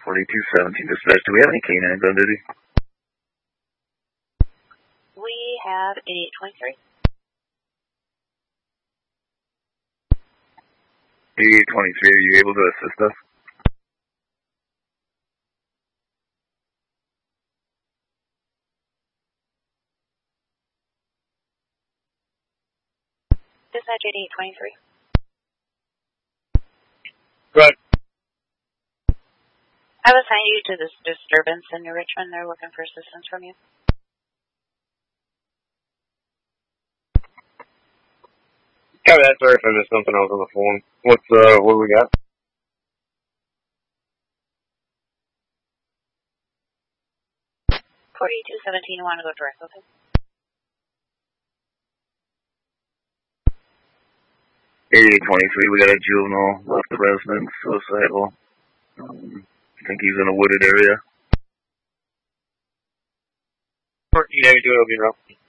4217 dispatch. Do we have any canines on duty? We have 8823. 8823, are you able to assist us? Dispatch 8823. Good. I've assigned you to this disturbance in New Richmond. They're looking for assistance from you. Copy that, sorry if I missed something else on the phone. What do we got? $4217, you want to go direct with him? 8823, we got a juvenile left the residence, suicidal. I think he's in a wooded area. 1482, it'll be rough.